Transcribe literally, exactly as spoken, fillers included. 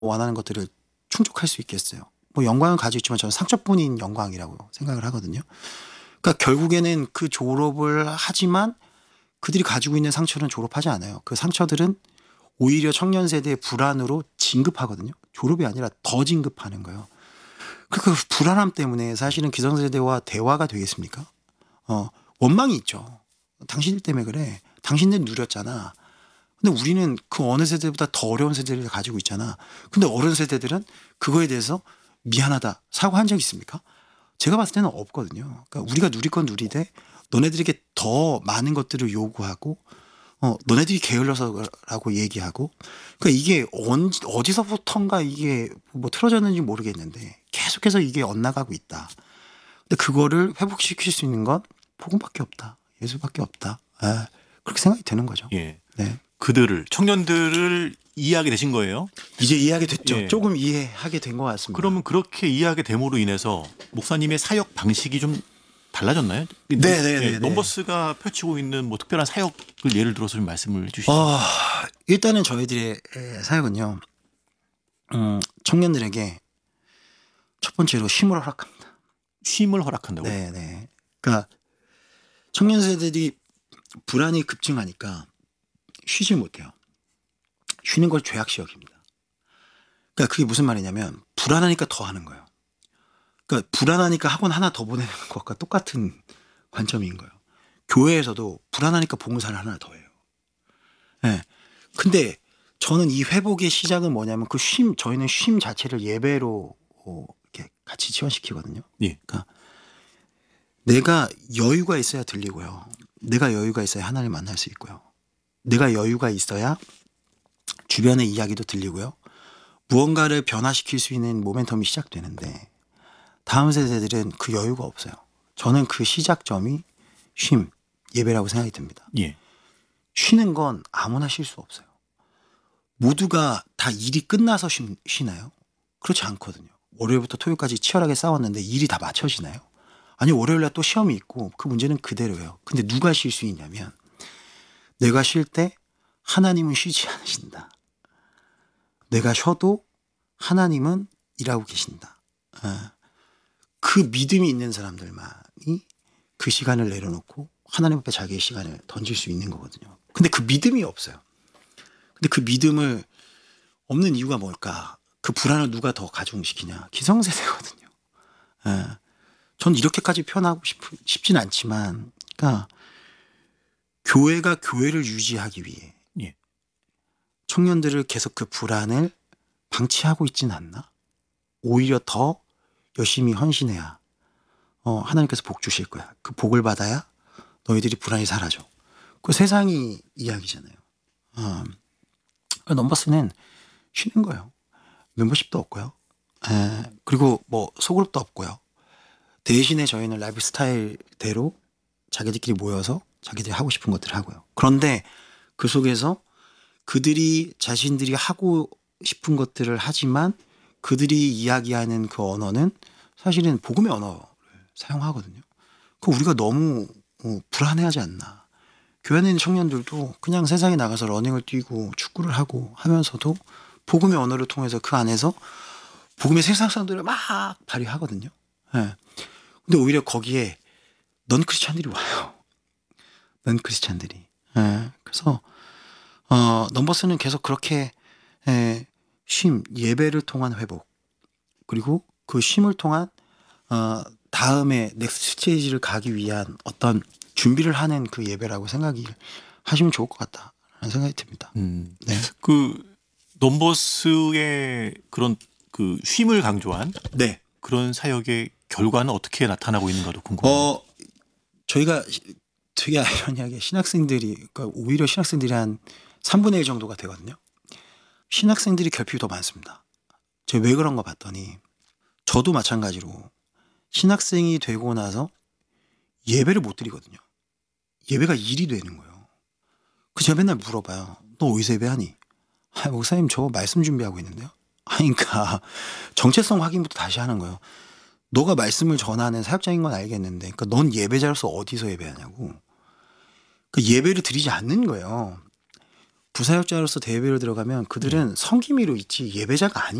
원하는 것들을 충족할 수 있겠어요. 뭐 영광은 가지고 있지만 저는 상처뿐인 영광이라고 생각을 하거든요. 그러니까 결국에는 그 졸업을 하지만 그들이 가지고 있는 상처는 졸업하지 않아요. 그 상처들은 오히려 청년 세대의 불안으로 진급하거든요. 졸업이 아니라 더 진급하는 거예요. 그 불안함 때문에 사실은 기성세대와 대화가 되겠습니까? 어, 원망이 있죠. 당신 때문에 그래. 당신들 누렸잖아. 근데 우리는 그 어느 세대보다 더 어려운 세대를 가지고 있잖아. 근데 어른 세대들은 그거에 대해서 미안하다 사과한 적 있습니까? 제가 봤을 때는 없거든요. 그러니까 우리가 누릴 건 누리되 너네들에게 더 많은 것들을 요구하고 어, 너네들이 게을러서라고 얘기하고 그러니까 이게 언, 어디서부턴가 이게 뭐 틀어졌는지 모르겠는데 계속해서 이게 엇나가고 있다. 근데 그거를 회복시킬 수 있는 건 복음밖에 없다. 예수밖에 없다. 아, 그렇게 생각이 드는 거죠. 예. 네. 그들을 청년들을 이해하게 되신 거예요? 이제 이해하게 됐죠. 예. 조금 이해하게 된 것 같습니다. 그러면 그렇게 이해하게 됨으로 인해서 목사님의 사역 방식이 좀 달라졌나요? 네네네. 예, 넘버스가 펼치고 있는 뭐 특별한 사역을 예를 들어서 좀 말씀을 해주시죠. 어, 일단은 저희들의 사역은요. 음, 청년들에게 첫 번째로 쉼을 허락합니다. 쉼을 허락한다고요? 네네. 그러니까 청년 세대들이 불안이 급증하니까 쉬질 못해요. 쉬는 걸 죄악시 여깁니다. 그러니까 그게 무슨 말이냐면 불안하니까 더 하는 거예요. 그러니까 불안하니까 학원 하나 더 보내는 것과 똑같은 관점인 거예요. 교회에서도 불안하니까 봉사를 하나 더 해요. 네. 근데 저는 이 회복의 시작은 뭐냐면 그 쉼, 저희는 쉼 자체를 예배로 어, 이렇게 같이 지원시키거든요. 예. 그러니까 내가 여유가 있어야 들리고요. 내가 여유가 있어야 하나님을 만날 수 있고요. 내가 여유가 있어야 주변의 이야기도 들리고요. 무언가를 변화시킬 수 있는 모멘텀이 시작되는데 다음 세대들은 그 여유가 없어요. 저는 그 시작점이 쉼, 예배라고 생각이 듭니다. 예. 쉬는 건 아무나 쉴 수 없어요. 모두가 다 일이 끝나서 쉬, 쉬나요? 그렇지 않거든요. 월요일부터 토요일까지 치열하게 싸웠는데 일이 다 맞춰지나요? 아니 월요일날 또 시험이 있고 그 문제는 그대로예요. 근데 누가 쉴 수 있냐면 내가 쉴 때 하나님은 쉬지 않으신다. 내가 쉬어도 하나님은 일하고 계신다. 그 믿음이 있는 사람들만이 그 시간을 내려놓고 하나님 앞에 자기의 시간을 던질 수 있는 거거든요. 근데 그 믿음이 없어요. 근데 그 믿음을 없는 이유가 뭘까? 그 불안을 누가 더 가중시키냐? 기성세대거든요. 예. 전 이렇게까지 표현하고 싶, 싶진 않지만, 그러니까 교회가 교회를 유지하기 위해 예. 청년들을 계속 그 불안을 방치하고 있진 않나? 오히려 더 열심히 헌신해야 어, 하나님께서 복 주실 거야. 그 복을 받아야 너희들이 불안이 사라져. 그 세상이 이야기잖아요. 어. 넘버스는 쉬는 거예요. 멤버십도 없고요. 에, 그리고 뭐 소그룹도 없고요. 대신에 저희는 라이프 스타일대로 자기들끼리 모여서 자기들이 하고 싶은 것들을 하고요. 그런데 그 속에서 그들이 자신들이 하고 싶은 것들을 하지만 그들이 이야기하는 그 언어는 사실은 복음의 언어를 사용하거든요. 그 우리가 너무 어, 불안해하지 않나. 교회 안에 있는 청년들도 그냥 세상에 나가서 러닝을 뛰고 축구를 하고 하면서도 복음의 언어를 통해서 그 안에서 복음의 생산성들을 막 발휘하거든요. 네. 근데 오히려 거기에 넌 크리스찬들이 와요. 넌 크리스찬들이. 네. 그래서 어, 넘버스는 계속 그렇게 에, 쉼, 예배를 통한 회복 그리고 그 쉼을 통한 어, 다음에 넥스트 스테이지를 가기 위한 어떤 준비를 하는 그 예배라고 생각이 하시면 좋을 것 같다라는 생각이 듭니다. 음. 네. 그 넘버스의 그런 그 쉼을 강조한 네. 그런 사역의 결과는 어떻게 나타나고 있는가도 궁금해요. 어, 저희가 되게 아이러니하게 신학생들이 그러니까 오히려 신학생들이 한 삼분의 일 정도가 되거든요. 신학생들이 결핍이 더 많습니다. 제가 왜 그런가 봤더니 저도 마찬가지로 신학생이 되고 나서 예배를 못 드리거든요. 예배가 일이 되는 거예요. 그 제가 맨날 물어봐요. 너 어디서 예배하니? 아, 목사님 저 말씀 준비하고 있는데요. 아, 그러니까 정체성 확인부터 다시 하는 거예요. 너가 말씀을 전하는 사역자인 건 알겠는데 그러니까 넌 예배자로서 어디서 예배하냐고. 그 예배를 드리지 않는 거예요. 부사역자로서 대예배를 들어가면 그들은 성기미로 있지 예배자가 아니